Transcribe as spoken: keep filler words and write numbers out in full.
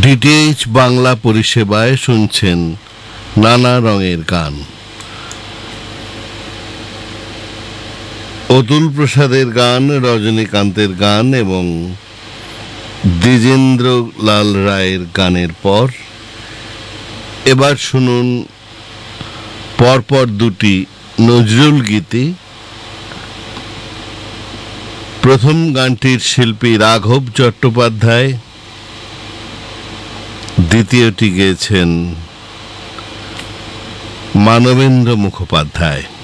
DTH Bangla পরিষেবায় শুনছেন নানা রঙের গান। অতুল প্রসাদের গান, রজনীকান্তের গান এবং দ্বিজেন্দ্র লাল রায়ের গানের পর এবার শুনুন পরপর দুটি নজরুল গীতি। প্রথম গানটির শিল্পী রাঘব চট্টোপাধ্যায়, দ্বিতীয়টি গেয়েছেন মানবেন্দ্র মুখোপাধ্যায়।